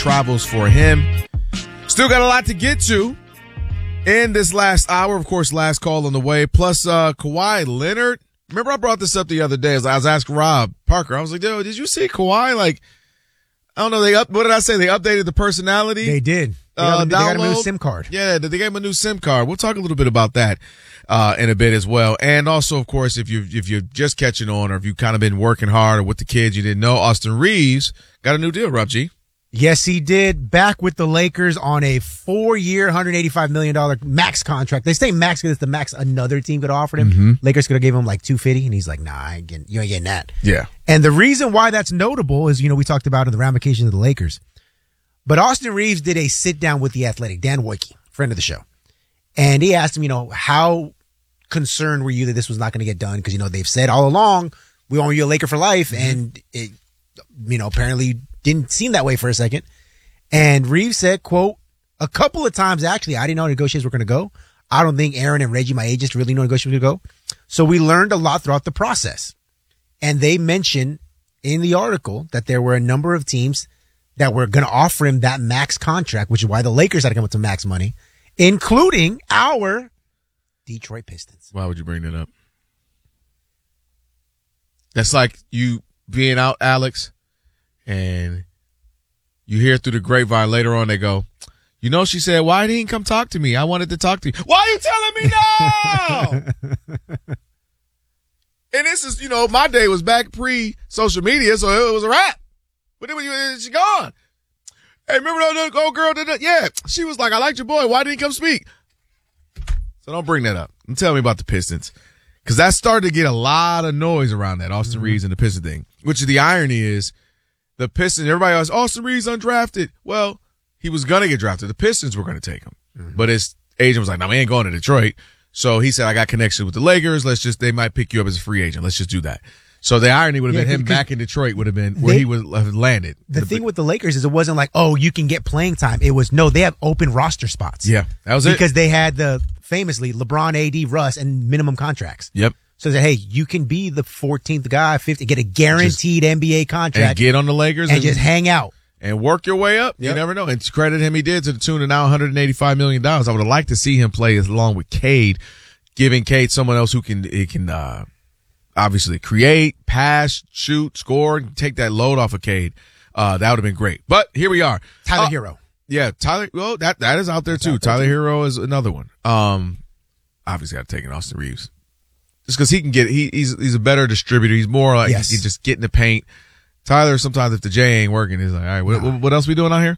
travels for him. Still got a lot to get to in this last hour. Of course, last call on the way. Plus, Kawhi Leonard. Remember I brought this up the other day as I was asking Rob Parker. I was like, yo, did you see Kawhi? Like, I don't know. What did I say? They updated the personality. They did. They got him a new SIM card. Yeah, they gave him a new SIM card. We'll talk a little bit about that in a bit as well. And also, of course, if you're just catching on or if you've kind of been working hard or with the kids you didn't know, Austin Reeves got a new deal, Rob G. Yes, he did. Back with the Lakers on a 4-year, $185 million max contract. They say max because it's the max another team could have offered him. Mm-hmm. Lakers could have gave him like $250, and he's like, nah, you ain't getting that. Yeah. And the reason why that's notable is, we talked about in the ramifications of the Lakers. But Austin Reeves did a sit-down with The Athletic, Dan Wojcicki, friend of the show. And he asked him, how concerned were you that this was not going to get done? Because, they've said all along, we want you a Laker for life. Mm-hmm. And it, apparently didn't seem that way for a second. And Reeves said, quote, a couple of times, actually, I didn't know negotiations were going to go. I don't think Aaron and Reggie, my agents, really know negotiations were going to go. So we learned a lot throughout the process. And they mentioned in the article that there were a number of teams that were going to offer him that max contract, which is why the Lakers had to come up with max money, including our Detroit Pistons. Why would you bring that up? That's like you being out, Alex, and you hear through the grapevine later on, they go, she said, why didn't he come talk to me? I wanted to talk to you. Why are you telling me no? And this is, my day was back pre-social media, so it was a wrap. But then she gone. Hey, remember that old girl? Yeah. She was like, I liked your boy. Why didn't he come speak? So don't bring that up. And tell me about the Pistons. Because that started to get a lot of noise around that, Austin Reeves and the Pistons thing. Which the irony is, the Pistons, everybody else, Austin Reeves undrafted. Well, he was going to get drafted. The Pistons were going to take him. Mm-hmm. But his agent was like, no, we ain't going to Detroit. So he said, I got connections with the Lakers. They might pick you up as a free agent. Let's just do that. So the irony would have been him back in Detroit would have been where he would have landed. The thing with the Lakers is it wasn't like, oh, you can get playing time. It was, no, they have open roster spots. Yeah, that was it. Because they had famously LeBron, AD, Russ, and minimum contracts. Yep. So that, hey, you can be the 14th guy, 50, get a guaranteed NBA contract. And get on the Lakers. And just hang out. And work your way up. Yep. You never know. And to credit him, he did to the tune of now $185 million. I would have liked to see him play along with Cade, giving Cade someone else who can obviously create, pass, shoot, score, and take that load off of Cade. That would have been great. But here we are. Tyler Hero. Yeah, Tyler. Well, that is out there too. Tyler Hero is another one. Obviously got to take in Austin Reeves. Just because he can get, he's a better distributor. He's more like, he can just get in the paint. Tyler, sometimes if the J ain't working, he's like, all right, what else we doing out here?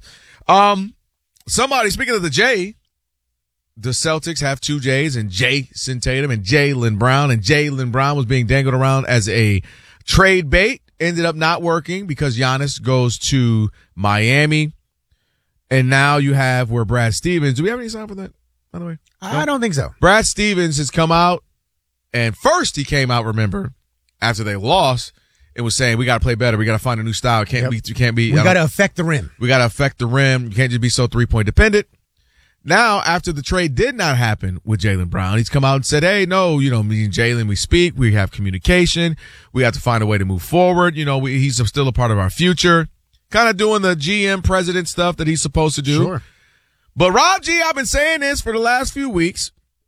Speaking of the J, the Celtics have two J's, and Jason Tatum and Jaylen Brown. And Jaylen Brown was being dangled around as a trade bait. Ended up not working because Giannis goes to Miami. And now you have where Brad Stevens, do we have any sign for that, by the way? I don't think so. Brad Stevens has come out, and first he came out, remember, after they lost, and was saying, we got to play better. We got to find a new style. We got to affect the rim. We got to affect the rim. You can't just be so 3-point dependent. Now, after the trade did not happen with Jaylen Brown, he's come out and said, hey, no, me and Jaylen, we speak. We have communication. We have to find a way to move forward. He's still a part of our future. Kind of doing the GM president stuff that he's supposed to do. Sure. But Rob G, I've been saying this for the last few weeks.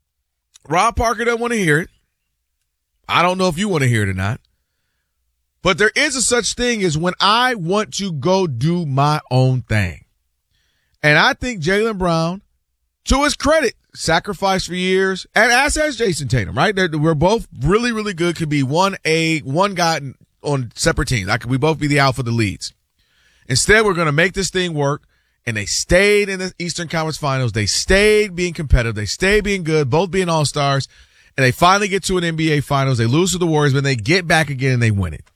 Rob Parker doesn't want to hear it. I don't know if you want to hear it or not. But there is a such thing as when I want to go do my own thing. And I think Jaylen Brown, to his credit, sacrificed for years, and as has Jason Tatum, right? We're both really, really good. Could be one guy on separate teams. We both be the alpha, the leads. Instead, we're going to make this thing work. And they stayed in the Eastern Conference Finals. They stayed being competitive. They stayed being good, both being all-stars. And they finally get to an NBA Finals. They lose to the Warriors, but they get back again and they win it.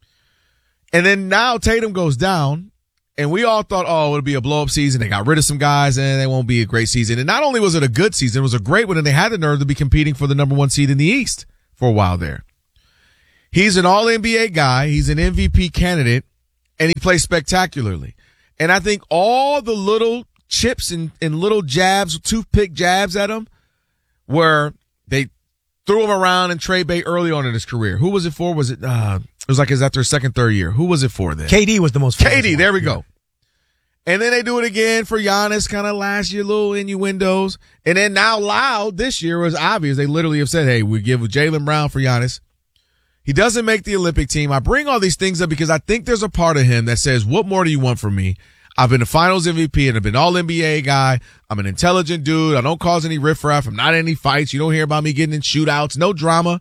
And then now Tatum goes down. And we all thought, it'll be a blow-up season. They got rid of some guys, and it won't be a great season. And not only was it a good season, it was a great one, and they had the nerve to be competing for the number one seed in the East for a while there. He's an all-NBA guy. He's an MVP candidate, and he plays spectacularly. And I think all the little chips and little jabs, toothpick jabs at him, where they threw him around and trade bait early on in his career. Who was it for? Was it, it was like his after his second, third year. Who was it for then? KD was the most famous KD, one. there we go. And then they do it again for Giannis, kind of last year, little innuendos. And then now loud this year was obvious. They literally have said, hey, we give Jaylen Brown for Giannis. He doesn't make the Olympic team. I bring all these things up because I think there's a part of him that says, what more do you want from me? I've been a finals MVP and I've been all NBA guy. I'm an intelligent dude. I don't cause any riffraff. I'm not in any fights. You don't hear about me getting in shootouts. No drama.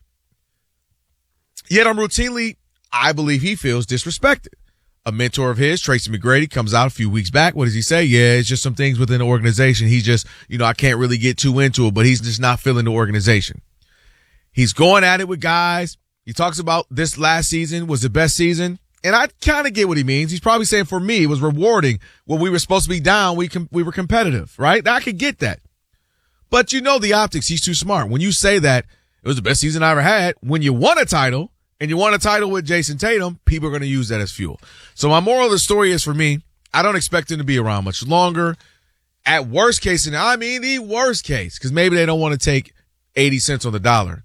Yet I'm routinely, I believe he feels disrespected. A mentor of his, Tracy McGrady, comes out a few weeks back. What does he say? Yeah, it's just some things within the organization. He's just, I can't really get too into it, but he's just not feeling the organization. He's going at it with guys. He talks about this last season was the best season. And I kind of get what he means. He's probably saying for me, it was rewarding. When we were supposed to be down, we were competitive, right? I could get that. But the optics, he's too smart. When you say that it was the best season I ever had, when you won a title, and you won a title with Jason Tatum, people are going to use that as fuel. So my moral of the story is, for me, I don't expect him to be around much longer. At worst case, and I mean the worst case, because maybe they don't want to take 80 cents on the dollar.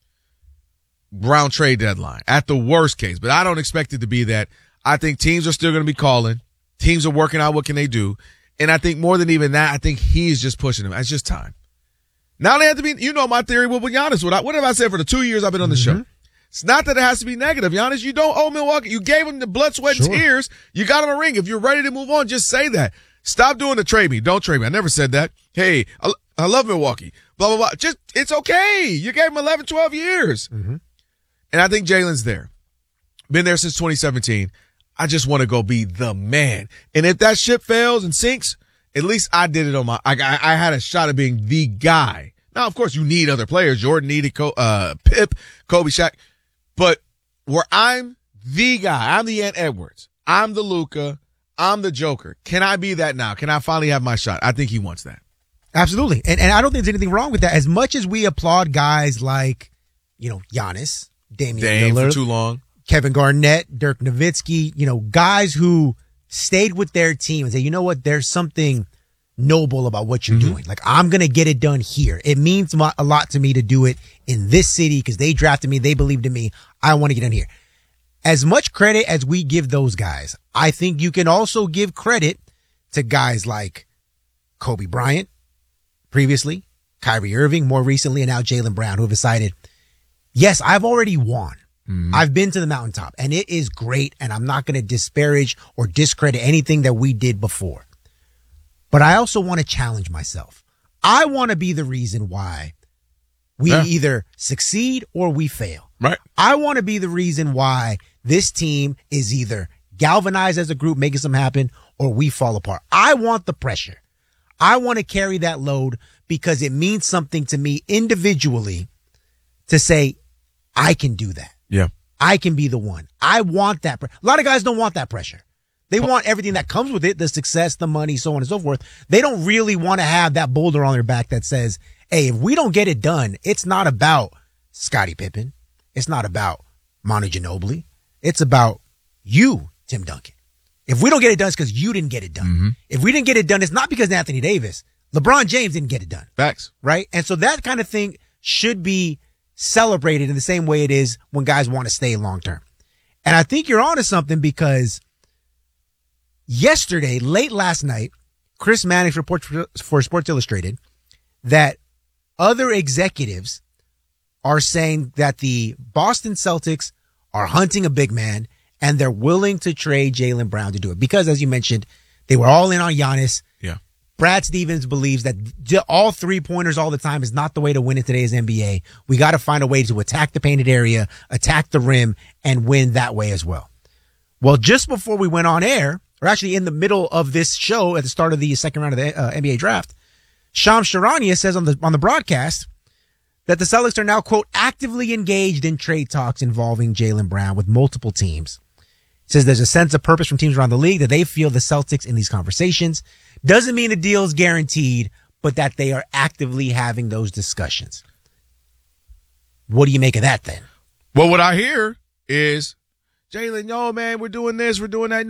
Brown trade deadline. At the worst case. But I don't expect it to be that. I think teams are still going to be calling. Teams are working out what can they do. And I think more than even that, I think he's just pushing them. It's just time. Now they have to be, my theory with Giannis. What have I said for the 2 years I've been on the show? It's not that it has to be negative. Giannis, you don't owe Milwaukee. You gave him the blood, sweat, and tears. You got him a ring. If you're ready to move on, just say that. Stop doing the trade me. Don't trade me. I never said that. Hey, I love Milwaukee. Blah, blah, blah. Just, it's okay. You gave him 11, 12 years. Mm-hmm. And I think Jaylen's there. Been there since 2017. I just want to go be the man. And if that ship fails and sinks, at least I did it on my, I had a shot at being the guy. Now, of course, you need other players. Jordan needed Pip, Kobe, Shaq. But where I'm the guy, I'm the Ant Edwards, I'm the Luka, I'm the Joker. Can I be that now? Can I finally have my shot? I think he wants that. Absolutely. And I don't think there's anything wrong with that. As much as we applaud guys like, Giannis, Dame Lillard, for too long, Kevin Garnett, Dirk Nowitzki, guys who stayed with their team and say, you know what, there's something noble about what you're doing. Like, I'm going to get it done here. It means a lot to me to do it in this city because they drafted me. They believed in me. I want to get in here. As much credit as we give those guys, I think you can also give credit to guys like Kobe Bryant previously, Kyrie Irving more recently, and now Jaylen Brown, who have decided, yes, I've already won. I've been to the mountaintop and it is great. And I'm not going to disparage or discredit anything that we did before. But I also want to challenge myself. I want to be the reason why we either succeed or we fail. Right. I want to be the reason why this team is either galvanized as a group, making something happen, or we fall apart. I want the pressure. I want to carry that load because it means something to me individually to say, I can do that. Yeah. I can be the one. I want that. A lot of guys don't want that pressure. They want everything that comes with it, the success, the money, so on and so forth. They don't really want to have that boulder on their back that says, hey, if we don't get it done, it's not about Scottie Pippen. It's not about Manu Ginobili. It's about you, Tim Duncan. If we don't get it done, it's because you didn't get it done. If we didn't get it done, it's not because of Anthony Davis. LeBron James didn't get it done. Facts. Right? And so that kind of thing should be celebrated in the same way it is when guys want to stay long term. And I think you're onto something because yesterday, late last night, Chris Mannix reports for Sports Illustrated that other executives are saying that the Boston Celtics are hunting a big man and they're willing to trade Jaylen Brown to do it. Because, as you mentioned, they were all in on Giannis. Yeah. Brad Stevens believes that all three-pointers all the time is not the way to win in today's NBA. We got to find a way to attack the painted area, attack the rim, and win that way as well. Well, just before we went on air, or actually in the middle of this show at the start of the second round of the NBA draft, Shams Charania says on the broadcast that the Celtics are now, quote, actively engaged in trade talks involving Jaylen Brown with multiple teams. He says there's a sense of purpose from teams around the league that they feel the Celtics in these conversations. Doesn't mean a deal is guaranteed, but that they are actively having those discussions. What do you make of that then? Well, what I hear is, Jaylen, yo, man, we're doing this, we're doing that.